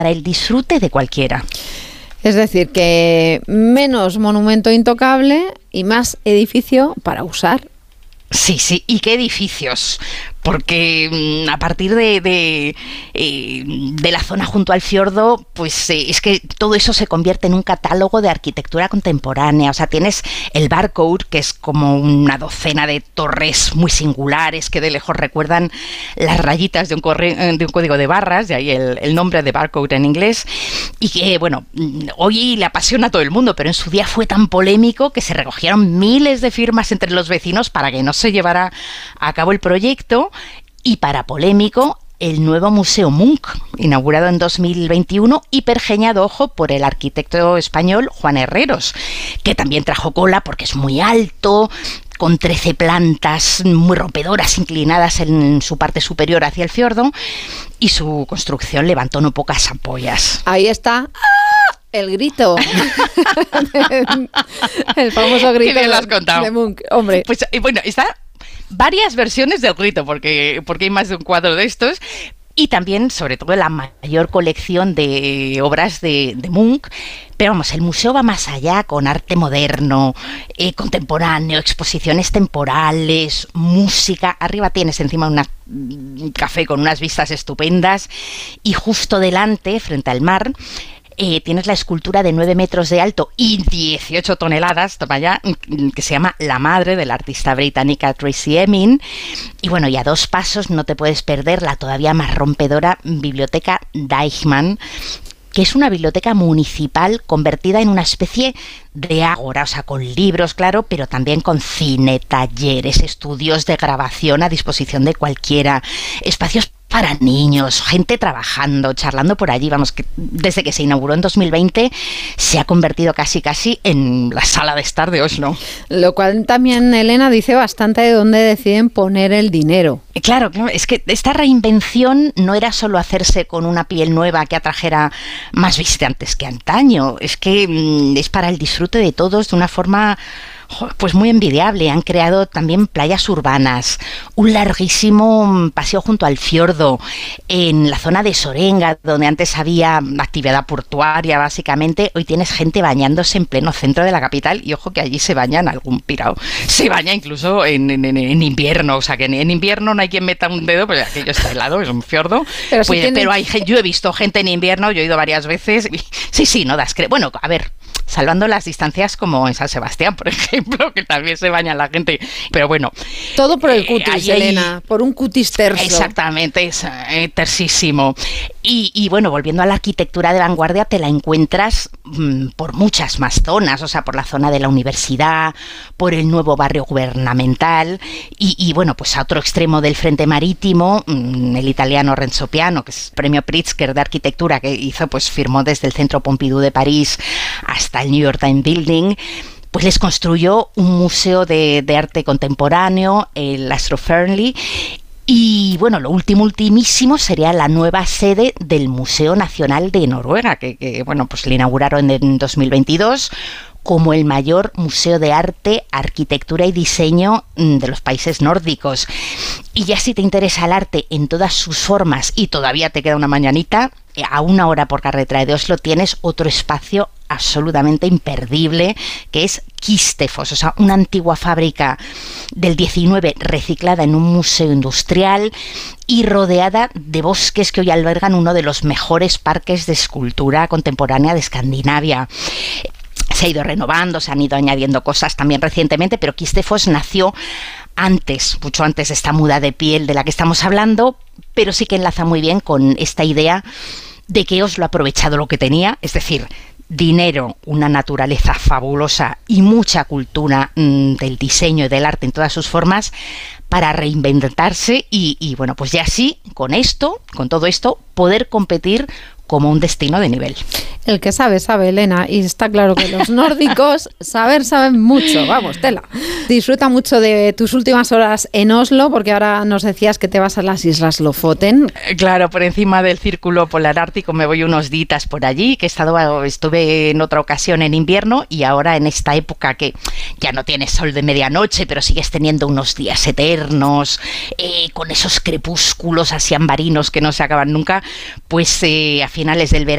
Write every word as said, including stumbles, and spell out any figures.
el disfrute de cualquiera. Es decir, que menos monumento intocable y más edificio para usar. Sí, sí, ¿y qué edificios? Porque a partir de, de, eh, de la zona junto al fiordo, pues eh, es que todo eso se convierte en un catálogo de arquitectura contemporánea. O sea, tienes el Barcode, que es como una docena de torres muy singulares que de lejos recuerdan las rayitas de un, corre de un código de barras, de ahí el, el nombre de Barcode en inglés, y que, bueno, hoy le apasiona a todo el mundo, pero en su día fue tan polémico que se recogieron miles de firmas entre los vecinos para que no se llevara a cabo el proyecto. Y para polémico, el nuevo Museo Munch, inaugurado en dos mil veintiuno y pergeñado, ojo, por el arquitecto español Juan Herreros, que también trajo cola porque es muy alto, con trece plantas muy rompedoras inclinadas en su parte superior hacia el fiordo, y su construcción levantó no pocas ampollas. Ahí está. ¡Ah! El grito. El famoso grito. ¿Qué bien lo has contado? De Munch, hombre. Pues bueno, está varias versiones del grito, porque, porque hay más de un cuadro de estos, y también, sobre todo, la mayor colección de obras de, de Munch. Pero vamos, el museo va más allá, con arte moderno, eh, contemporáneo, exposiciones temporales, música. Arriba tienes encima una, un café con unas vistas estupendas, y justo delante, frente al mar, Eh, tienes la escultura de nueve metros de alto y dieciocho toneladas, toma ya, que se llama La Madre, de la artista británica Tracey Emin. Y bueno, y a dos pasos no te puedes perder la todavía más rompedora Biblioteca Deichmann, que es una biblioteca municipal convertida en una especie de ágora, o sea, con libros, claro, pero también con cine, talleres, estudios de grabación a disposición de cualquiera, espacios para niños, gente trabajando, charlando por allí. Vamos, que desde que se inauguró en dos mil veinte se ha convertido casi casi en la sala de estar de Oslo. Lo cual también, Elena, dice bastante de dónde deciden poner el dinero. Claro, es que esta reinvención no era solo hacerse con una piel nueva que atrajera más visitantes que antaño, es que mmm, es para el disfrute de todos de una forma pues muy envidiable. Han creado también playas urbanas, un larguísimo paseo junto al fiordo, en la zona de Sorenga, donde antes había actividad portuaria básicamente, hoy tienes gente bañándose en pleno centro de la capital, y ojo que allí se bañan algún pirao, se baña incluso en, en, en invierno, o sea que en, en invierno no hay quien meta un dedo, pues aquello está helado, es un fiordo, pero, pues, si tienen... pero hay, yo he visto gente en invierno, yo he ido varias veces, y, sí, sí, no das, cre... bueno, a ver, salvando las distancias como en San Sebastián, por ejemplo, que también se baña la gente, pero bueno. Todo por el cutis, eh, Elena, hay... por un cutis terso. Exactamente, es eh, tersísimo. Y, y bueno, volviendo a la arquitectura de vanguardia, te la encuentras mmm, por muchas más zonas, o sea, por la zona de la universidad, por el nuevo barrio gubernamental, y, y bueno, pues a otro extremo del frente marítimo, mmm, el italiano Renzo Piano, que es premio Pritzker de arquitectura, que hizo, pues firmó desde el Centro Pompidou de París hasta el New York Times Building, pues les construyó un museo de, de arte contemporáneo, el Astro Fearnley. Y bueno, lo último, ultimísimo sería la nueva sede del Museo Nacional de Noruega, que, que bueno, pues le inauguraron en dos mil veintidós como el mayor museo de arte, arquitectura y diseño de los países nórdicos. Y ya si te interesa el arte en todas sus formas y todavía te queda una mañanita, a una hora por carretera de Oslo tienes otro espacio absolutamente imperdible, que es Kistefos, o sea, una antigua fábrica del diecinueve reciclada en un museo industrial y rodeada de bosques que hoy albergan uno de los mejores parques de escultura contemporánea de Escandinavia. Se ha ido renovando, se han ido añadiendo cosas también recientemente, pero Kistefos nació antes, mucho antes de esta muda de piel de la que estamos hablando, pero sí que enlaza muy bien con esta idea de que Oslo ha aprovechado lo que tenía, es decir, dinero, una naturaleza fabulosa y mucha cultura mmm, del diseño y del arte en todas sus formas, para reinventarse y, y bueno, pues ya sí, con esto, con todo esto, poder competir como un destino de nivel. El que sabe, sabe, Elena, y está claro que los nórdicos saber saben mucho, vamos, tela. Disfruta mucho de tus últimas horas en Oslo, porque ahora nos decías que te vas a las Islas Lofoten. Claro, por encima del Círculo Polar Ártico me voy unos días por allí, que he estado, estuve en otra ocasión en invierno y ahora en esta época que ya no tienes sol de medianoche, pero sigues teniendo unos días eternos, eh, con esos crepúsculos así ambarinos que no se acaban nunca, pues eh, a finales del verano